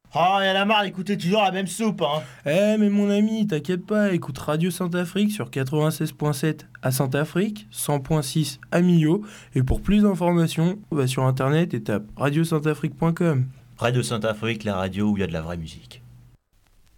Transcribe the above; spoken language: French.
Oh, y'en a marre d'écouter toujours la même soupe, hein. Mais mon ami, t'inquiète pas, écoute Radio Saint-Afrique sur 96.7 à Saint-Afrique, 100.6 à Millau, et pour plus d'informations, va sur internet et tape radiosaintafrique.com. Radio Saint-Afrique, la radio où il y a de la vraie musique.